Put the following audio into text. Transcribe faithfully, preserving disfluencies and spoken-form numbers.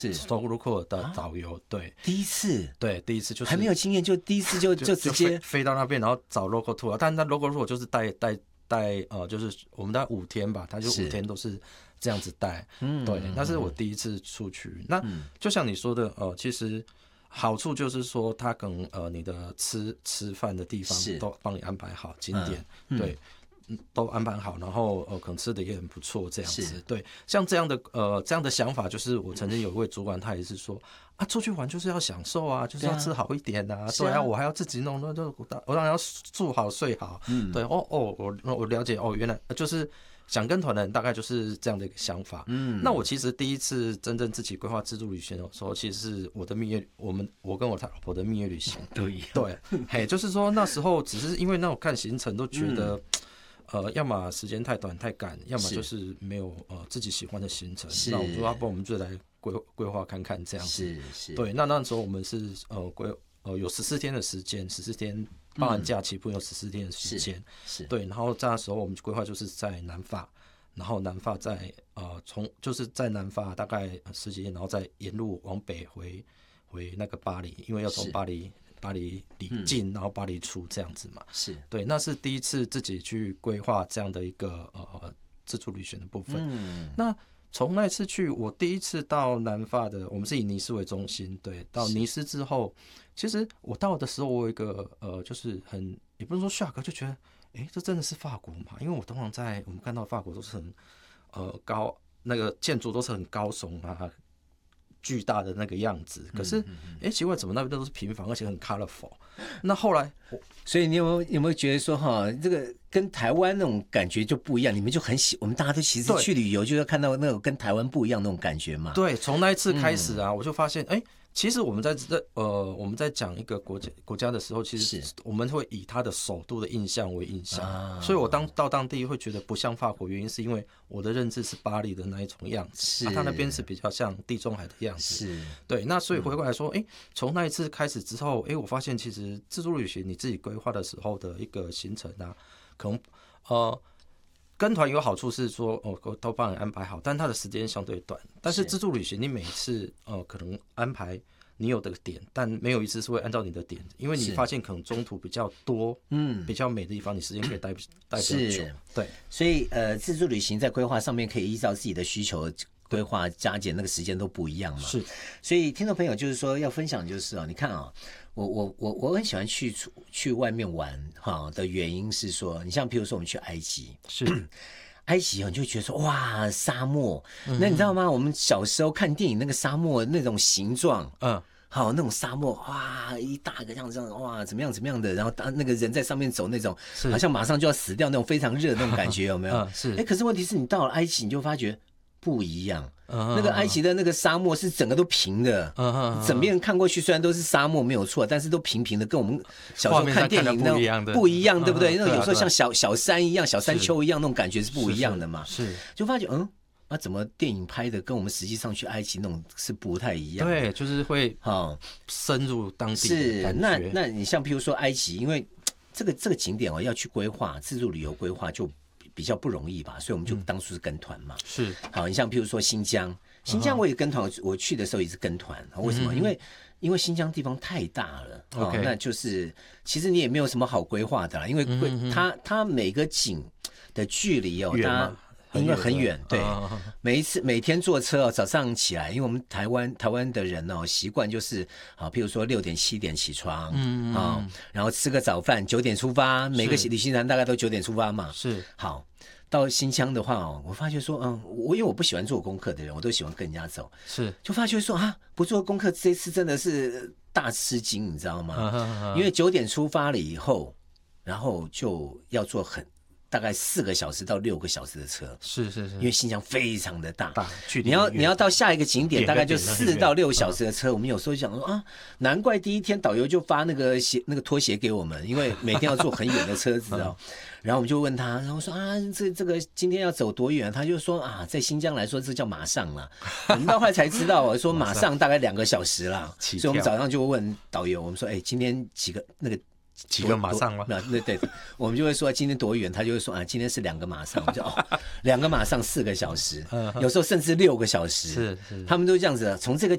走路库尔的导游，啊、对， 第一次， 对，第一次就是还没有经验，就第一次就就直接飞, 飞到那边，然后找 local tour， 但那 local tour 就是带带带呃，就是我们大概五天吧，他就五天都是这样子带，嗯，对，那是我第一次出去，那就像你说的，呃，其实好处就是说，他可能呃你的吃吃饭的地方都帮你安排好，景点，嗯、对。都安排好，然后呃，可能吃的也很不错，这样子。对，像这样的呃这样的想法，就是我曾经有一位主管，他也是说啊，出去玩就是要享受啊，就是要吃好一点啊，对啊，我还要自己弄，那就我当然要住好睡好。嗯，对，哦哦，我我了解，哦，原来就是想跟团的人大概就是这样的一个想法。嗯，那我其实第一次真正自己规划自助旅行的时候，其实是我的蜜月，我们我跟我老婆的蜜月旅行。 对对，嘿，就是说那时候只是因为那种看行程都觉得。嗯呃，要么时间太短太赶，要么就是没有呃自己喜欢的行程。那我说，要不然我们就来规规划看看这样子。 是是。对， 那那时候我们是呃规呃有十四天的时间，十四天包含假期，不有十四天的时间。是。对，然后那时候我们规划就是在南法，然后南法在呃从就是在南法大概十几天，然后再沿路往北回回那个巴黎，因为要从巴黎。巴黎里进，然后巴黎出这样子嘛，是对，那是第一次自己去规划这样的一个呃自助旅行的部分。嗯，那从那次去，我第一次到南法的，我们是以尼斯为中心，对，到尼斯之后，其实我到的时候，我有一个呃，就是很也不能说 shock， 就觉得，哎，这真的是法国嘛？因为我通常在我们看到法国都是很呃高，那个建筑都是很高耸啊。巨大的那个样子，可是，哎、欸，奇怪，怎么那边都是平房，而且很 colorful？ 那后来， 所以你有没有有没有觉得说，哈，这个跟台湾那种感觉就不一样？你们就很喜，我们大家都其实去旅游就要看到那种跟台湾不一样那种感觉嘛。 对，从那一次开始啊，嗯、我就发现，哎、欸。其实我们在这呃我们在讲一个国家国家的时候，其实我们会以它的首都的印象为印象，啊、所以我当到当地会觉得不像法国，原因是因为我的认知是巴黎的那一种样子，啊，它那边是比较像地中海的样子，是对。那所以回过来说，哎、嗯，从那一次开始之后，哎，我发现其实自助旅行你自己规划的时候的一个行程啊，可能呃。跟团有好处是说，哦，都帮你安排好，但它的时间相对短。但是自助旅行，你每次呃可能安排你有的点，但没有一次是会按照你的点，因为你发现可能中途比较多，嗯，比较美的地方，你时间可以待待比较久。对， 所以呃，自助旅行在规划上面可以依照自己的需求规划加减，那个时间都不一样嘛。是，所以听众朋友就是说要分享就是哦，你看啊、哦。我我我我很喜欢去去外面玩哈的原因是说，你像譬如说我们去埃及， 是埃及你就觉得说哇沙漠，嗯、那你知道吗？我们小时候看电影那个沙漠那种形状，嗯，好那种沙漠哇一大个这样这样哇怎么样怎么样的，然后当那个人在上面走那种，好像马上就要死掉那种非常热那种感觉有没有？嗯、是，哎，可是问题是你到了埃及你就发觉不一样。Uh-huh. 那个埃及的那个沙漠是整个都平的， uh-huh. 整面看过去虽然都是沙漠没有错，但是都平平的，跟我们小时候看电影那种不一样，对不对？那种有时候像小小山一样、小山丘一样那种感觉是不一样的嘛。是，是就发觉嗯，那、啊、怎么电影拍的跟我们实际上去埃及那种是不太一样的？ 对，就是会好深入当地的感觉。 是，那那你像譬如说埃及，因为这个这个景点哦要去规划自助旅游规划就。比较不容易吧，所以我们就当初是跟团嘛。是、嗯，好，你像譬如说新疆，新疆我也跟团，我去的时候也是跟团。为什么？嗯、因为因为新疆地方太大了，哦， okay. 那就是其实你也没有什么好规划的啦，因为它、嗯、它每个景的距离哦，它因为很远，对，哦、每一次每天坐车哦，早上起来，因为我们台湾台湾的人哦，习惯就是啊，譬如说六点七点起床，嗯啊、哦，然后吃个早饭，九点出发，每个旅行团大概都九点出发嘛，是好。到新疆的话哦，我发觉说，嗯，我因为我不喜欢做功课的人，我都喜欢跟人家走，是，就发觉说啊，不做功课这次真的是大吃惊，你知道吗？啊啊啊因为九点出发了以后，然后就要做很。大概四个小时到六个小时的车，是是是，因为新疆非常的大，大距离你要你要到下一个景点，大概就四到六小时的车。我们有时候想说啊，难怪第一天导游就发那个鞋那个拖鞋给我们，因为每天要坐很远的车子哦。然后我们就问他，然后说啊，这这个今天要走多远？他就说啊，在新疆来说这叫马上啦。我们到后来才知道，说马上大概两个小时啦。所以我们早上就问导游，我们说，哎，今天几个那个。 几个马上吗？ 对对，我们就会说今天多远，他就会说啊，今天是两个马上，我就哦，两个马上四个小时，有时候甚至六个小时，是是，他们都这样子，从这个